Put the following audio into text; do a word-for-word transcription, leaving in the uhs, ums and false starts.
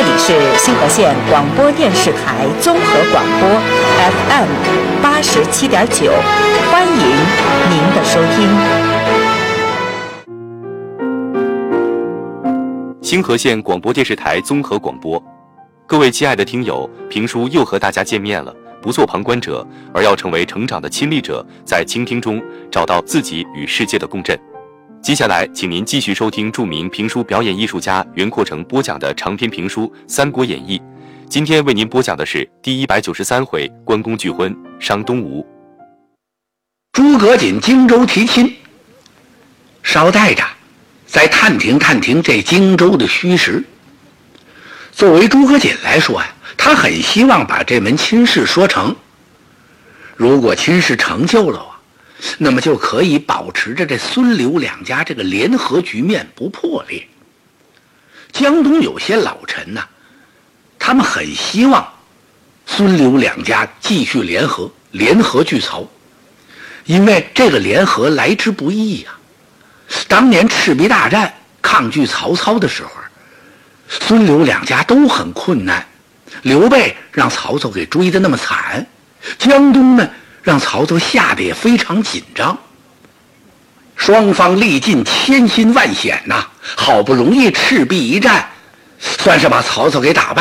里是新河县广播电视台综合广播 F M 八十七点九，欢迎您的收听。 新河县广播电视台综合广播，各位亲爱的听友，评书又和大家见面了。不做旁观者，而要成为成长的亲历者，在倾听中找到自己与世界的共振。接下来，请您继续收听著名评书表演艺术家袁阔成播讲的长篇评书《三国演义》。今天为您播讲的是第一百九十三回关公拒婚，伤东吴。 诸葛瑾荆州提亲，捎带着再探听探听这荆州的虚实。作为诸葛瑾来说呀，他很希望把这门亲事说成。如果亲事成就了啊，那么就可以保持着这孙刘两家这个联合局面不破裂。江东有些老臣呢、啊，他们很希望孙刘两家继续联合，联合拒曹，因为这个联合来之不易呀、啊。当年赤壁大战抗拒曹操的时候，孙刘两家都很困难。刘备让曹操给追得那么惨，江东呢让曹操吓得也非常紧张。双方历尽千辛万险呐、啊，好不容易赤壁一战，算是把曹操给打败。